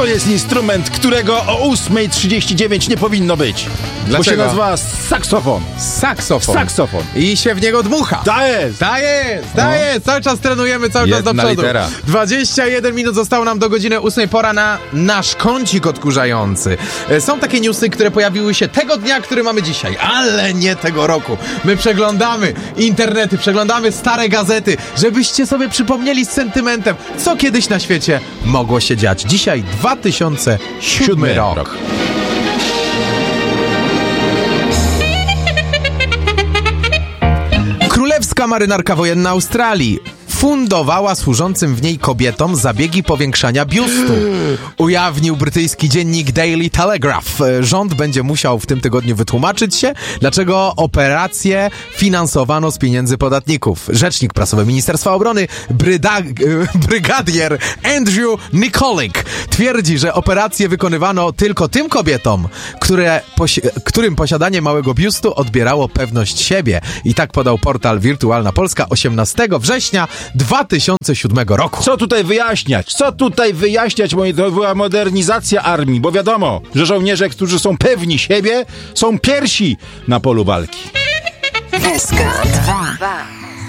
To jest instrument, którego o 8:39 nie powinno być. Dlaczego? Bo się nazywa saksofon. Saksofon. I się w niego dmucha. Ta jest. Cały czas trenujemy, cały czas do Jedna przodu. litera. 21 minut zostało nam do godziny 8. Pora na nasz kącik odkurzający. Są takie newsy, które pojawiły się tego dnia, który mamy dzisiaj, ale nie tego roku. My przeglądamy internety, przeglądamy stare gazety, żebyście sobie przypomnieli z sentymentem, co kiedyś na świecie mogło się dziać. Dzisiaj 2007 rok. Królewska marynarka wojenna Australii fundowała służącym w niej kobietom zabiegi powiększania biustu. Ujawnił brytyjski dziennik Daily Telegraph. Rząd będzie musiał w tym tygodniu wytłumaczyć się, dlaczego operację finansowano z pieniędzy podatników. Rzecznik prasowy Ministerstwa Obrony, brygadier Andrew Nicolik, twierdzi, że operację wykonywano tylko tym kobietom, którym posiadanie małego biustu odbierało pewność siebie. I tak podał portal Wirtualna Polska 18 września 2007 roku. Co tutaj wyjaśniać, moi drodzy, była modernizacja armii, bo wiadomo, że żołnierze, którzy są pewni siebie, są pierwsi na polu walki. SK2.